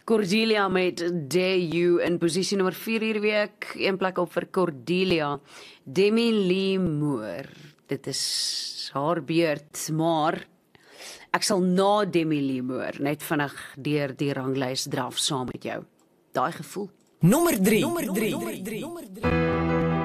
Cordelia met Dare You in posisie nommer 4 hierdie week. Een plek op vir Cordelia. Demi Lee Moore. Dit is haar beurt, maar ek sal na Demi Lee Moore net vinnig deur die ranglys draf saam met jou. Daai gevoel. Nommer 3.